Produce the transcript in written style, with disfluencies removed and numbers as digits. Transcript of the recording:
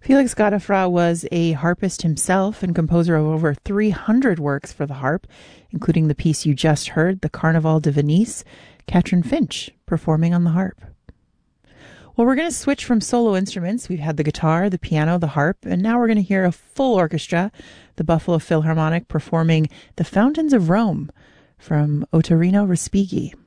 Felix Godefroy was a harpist himself and composer of over 300 works for the harp, including the piece you just heard, the Carnaval de Venise, Katrin Finch performing on the harp. Well, we're going to switch from solo instruments. We've had the guitar, the piano, the harp, and now we're going to hear a full orchestra, the Buffalo Philharmonic performing The Fountains of Rome from Ottorino Respighi.